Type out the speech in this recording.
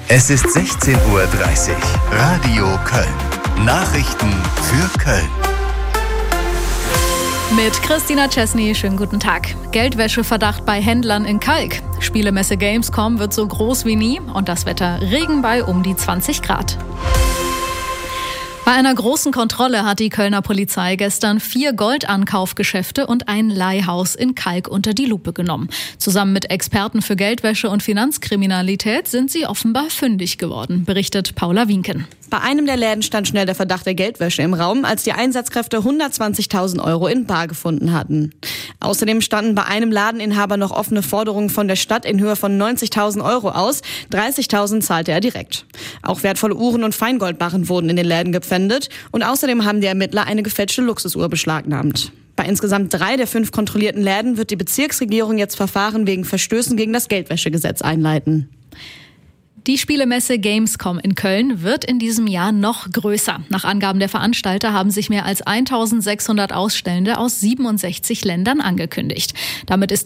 Es ist 16:30 Uhr. Radio Köln. Nachrichten für Köln. Mit Christina Chesney, schönen guten Tag. Geldwäscheverdacht bei Händlern in Kalk. Spielemesse Gamescom wird so groß wie nie und das Wetter Regen bei um die 20 Grad. Bei einer großen Kontrolle hat die Kölner Polizei gestern 4 Goldankaufgeschäfte und ein Leihhaus in Kalk unter die Lupe genommen. Zusammen mit Experten für Geldwäsche und Finanzkriminalität sind sie offenbar fündig geworden, berichtet Paula Wienken. Bei einem der Läden stand schnell der Verdacht der Geldwäsche im Raum, als die Einsatzkräfte 120.000 Euro in bar gefunden hatten. Außerdem standen bei einem Ladeninhaber noch offene Forderungen von der Stadt in Höhe von 90.000 Euro aus. 30.000 zahlte er direkt. Auch wertvolle Uhren und Feingoldbarren wurden in den Läden gepfändet und außerdem haben die Ermittler eine gefälschte Luxusuhr beschlagnahmt. Bei insgesamt 3 der 5 kontrollierten Läden wird die Bezirksregierung jetzt Verfahren wegen Verstößen gegen das Geldwäschegesetz einleiten. Die Spielemesse Gamescom in Köln wird in diesem Jahr noch größer. Nach Angaben der Veranstalter haben sich mehr als 1.600 Ausstellende aus 67 Ländern angekündigt. Damit ist